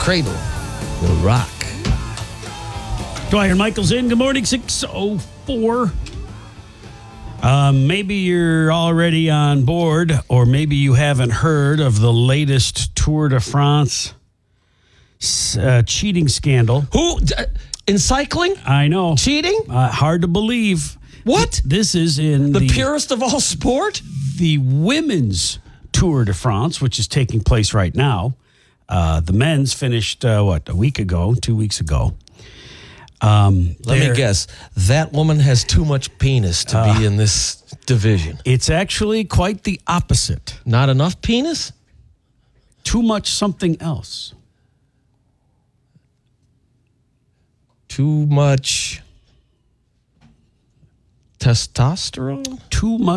cradle will rock. Dwyer Michaels in. Good morning, 6:04. Maybe you're already on board, or maybe you haven't heard of the latest Tour de France cheating scandal. Who? In cycling? I know. Cheating? Hard to believe. What? This is in The purest of all sport? the women's Tour de France, which is taking place right now. The men's finished, a week ago, 2 weeks ago. Let me guess. That woman has too much penis to be in this division. It's actually quite the opposite. Not enough penis? Too much something else. Too much testosterone? Too much.